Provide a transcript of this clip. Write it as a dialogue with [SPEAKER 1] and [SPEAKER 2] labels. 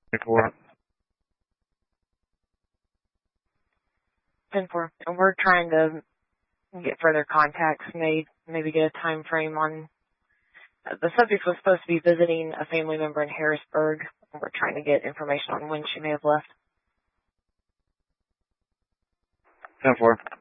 [SPEAKER 1] 24.
[SPEAKER 2] 10-4. And we're trying to get further contacts made, maybe get a time frame on. The subject was supposed to be visiting a family member in Harrisburg. We're trying to get information on when she may have left.
[SPEAKER 1] 10-4.